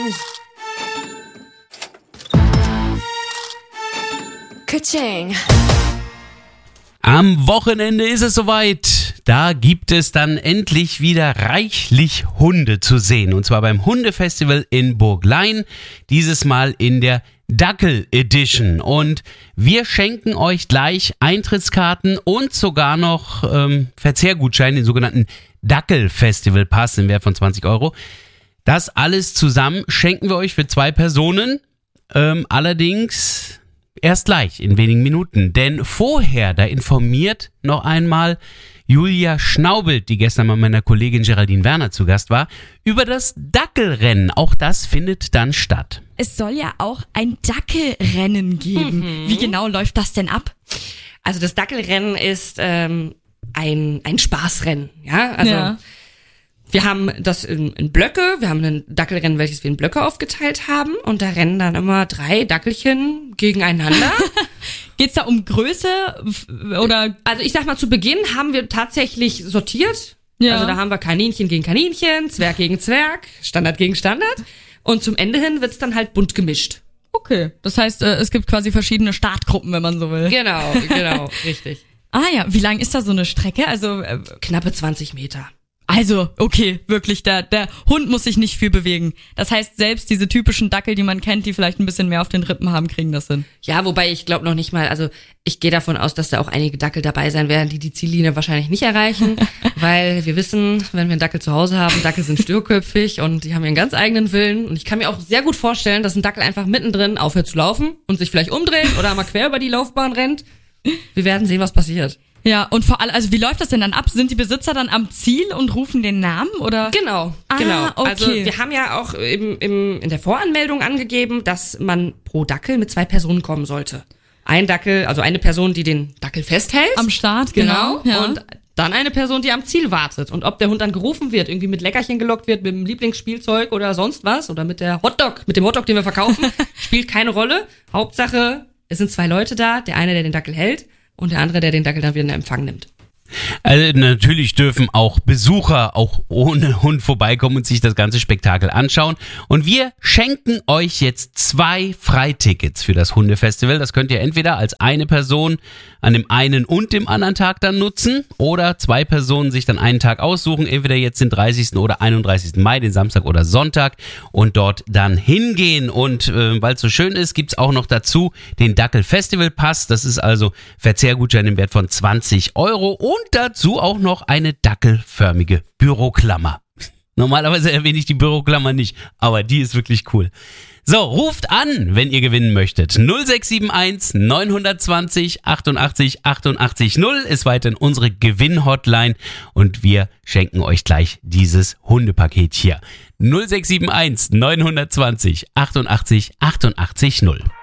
Ka-ching. Am Wochenende ist es soweit. Da gibt es dann endlich wieder reichlich Hunde zu sehen. Und zwar beim Hundefestival in Burglein. Dieses Mal in der Dackel Edition. Und wir schenken euch gleich Eintrittskarten und sogar noch Verzehrgutscheine, den sogenannten Dackel Festival Pass im Wert von 20 Euro. Das alles zusammen schenken wir euch für 2 Personen. Allerdings erst gleich in wenigen Minuten. Denn vorher, da informiert noch einmal Julia Schnaubelt, die gestern bei meiner Kollegin Geraldine Werner zu Gast war, über das Dackelrennen. Auch das findet dann statt. Es soll ja auch ein Dackelrennen geben. Wie genau läuft das denn ab? Also das Dackelrennen ist ein Spaßrennen. Ja, also wir haben das in Blöcke. Wir haben ein Dackelrennen, welches wir in Blöcke aufgeteilt haben. Und da rennen dann immer 3 Dackelchen gegeneinander. Geht's da um Größe oder? Also ich sag mal, zu Beginn haben wir tatsächlich sortiert. Ja. Also da haben wir Kaninchen gegen Kaninchen, Zwerg gegen Zwerg, Standard gegen Standard. Und zum Ende hin wird's dann halt bunt gemischt. Okay, das heißt, es gibt quasi verschiedene Startgruppen, wenn man so will. Genau, richtig. Ah ja, wie lang ist da so eine Strecke? Also Knappe 20 Meter. Also, okay, wirklich, der Hund muss sich nicht viel bewegen. Das heißt, selbst diese typischen Dackel, die man kennt, die vielleicht ein bisschen mehr auf den Rippen haben, kriegen das hin. Ja, wobei ich glaube noch nicht mal, also ich gehe davon aus, dass da auch einige Dackel dabei sein werden, die Ziellinie wahrscheinlich nicht erreichen, weil wir wissen, wenn wir einen Dackel zu Hause haben, Dackel sind störköpfig und die haben ihren ganz eigenen Willen und ich kann mir auch sehr gut vorstellen, dass ein Dackel einfach mittendrin aufhört zu laufen und sich vielleicht umdreht oder mal quer über die Laufbahn rennt. Wir werden sehen, was passiert. Ja, und vor allem, also wie läuft das denn dann ab? Sind die Besitzer dann am Ziel und rufen den Namen, oder? Genau. Okay. Also wir haben ja auch in der Voranmeldung angegeben, dass man pro Dackel mit 2 Personen kommen sollte. Ein Dackel, also eine Person, die den Dackel festhält. Am Start, genau. Ja. Und dann eine Person, die am Ziel wartet. Und ob der Hund dann gerufen wird, irgendwie mit Leckerchen gelockt wird, mit dem Lieblingsspielzeug oder sonst was, oder mit dem Hotdog, den wir verkaufen, spielt keine Rolle. Hauptsache, es sind 2 Leute da, der eine, der den Dackel hält, und der andere, der den Dackel dann wieder in Empfang nimmt. Also natürlich dürfen auch Besucher auch ohne Hund vorbeikommen und sich das ganze Spektakel anschauen. Und wir schenken euch jetzt 2 Freitickets für das Hundefestival. Das könnt ihr entweder als eine Person an dem einen und dem anderen Tag dann nutzen oder 2 Personen sich dann einen Tag aussuchen, entweder jetzt den 30. oder 31. Mai, den Samstag oder Sonntag und dort dann hingehen. Und weil es so schön ist, gibt's auch noch dazu den Dackel Festival Pass. Das ist also Verzehrgutschein im Wert von 20 Euro und dazu auch noch eine dackelförmige Büroklammer. Normalerweise erwähne ich die Büroklammer nicht, aber die ist wirklich cool. So, ruft an, wenn ihr gewinnen möchtet. 0671 920 88 88 0 ist weiterhin unsere Gewinn-Hotline und wir schenken euch gleich dieses Hundepaket hier. 0671 920 88 88 0.